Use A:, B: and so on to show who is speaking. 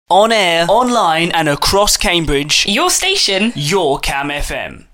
A: On air, online and across Cambridge.
B: Your station.
A: Your Cam FM.